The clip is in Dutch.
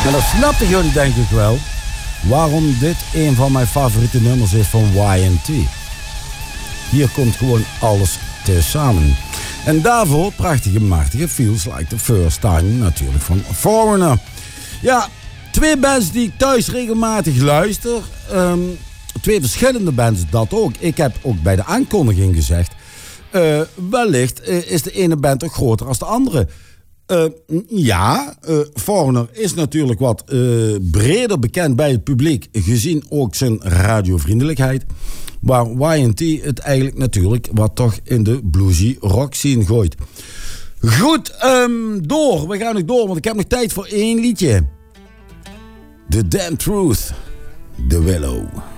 En dat snapten jullie denk ik wel. Waarom dit een van mijn favoriete nummers is van YNT. Hier komt gewoon alles tezamen. En daarvoor prachtige, machtige Feels Like the First Time natuurlijk van Foreigner. Ja, twee bands die ik thuis regelmatig luister. Twee verschillende bands, dat ook. Ik heb ook bij de aankondiging gezegd. Wellicht is de ene band toch groter als de andere. Foreigner is natuurlijk wat breder bekend bij het publiek, gezien ook zijn radiovriendelijkheid. Waar YNT het eigenlijk natuurlijk wat toch in de bluesy rock scene gooit. Goed, door. We gaan nog door, want ik heb nog tijd voor één liedje. The Damn Truth, The Willow.